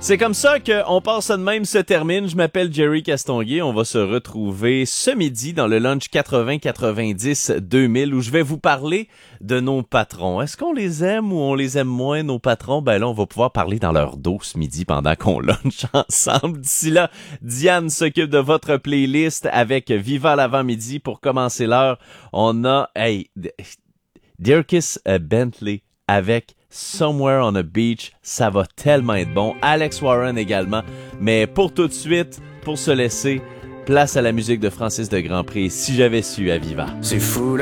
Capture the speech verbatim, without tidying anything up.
C'est comme ça qu'on passe ça de même se termine. Je m'appelle Jerry Castonguay. On va se retrouver ce midi dans le lunch quatre-vingts quatre-vingt-dix deux mille où je vais vous parler de nos patrons. Est-ce qu'on les aime ou on les aime moins, nos patrons? Ben là, on va pouvoir parler dans leur dos ce midi pendant qu'on lunch ensemble. D'ici là, Diane s'occupe de votre playlist avec Viva l'avant-midi. Pour commencer l'heure, on a, hey, Dierkes Bentley avec Somewhere on a Beach, ça va tellement être bon. Alex Warren également. Mais pour tout de suite, pour se laisser, place à la musique de Francis de Grandpré, Si j'avais su à Viva. C'est fou la